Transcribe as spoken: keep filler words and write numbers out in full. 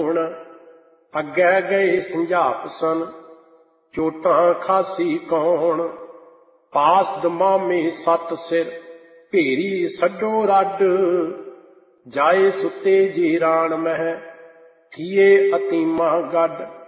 ਹੋਣ। ਅੱਗੇ ਗਏ ਸੰਝਾਪ ਸਨ, ਚੋਟਾਂ ਖਾਸੀ ਕੌਣ। ਪਾਸ ਦਮਾਮੇ ਸੱਤ ਸਿਰ, ਭੇਰੀ ਸੱਡੋ ਰੱਡ। ਜਾਏ ਸੁੱਤੇ ਜੀ ਰਾਣ ਮਹਿ, ਥੀਏ ਅਤੀਮਾ ਗੱਡ।